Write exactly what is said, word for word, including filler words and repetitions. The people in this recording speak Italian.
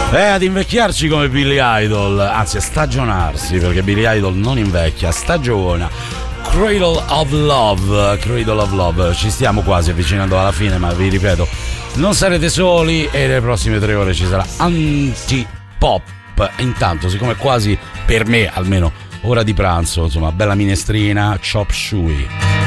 Eh, ad invecchiarci come Billy Idol, anzi a stagionarsi, perché Billy Idol non invecchia, stagiona. Cradle of Love, Cradle of Love, ci stiamo quasi avvicinando alla fine, ma vi ripeto, non sarete soli e nelle prossime tre ore ci sarà Antipop. Intanto, siccome è quasi, per me almeno, ora di pranzo, insomma, bella minestrina, chop suey.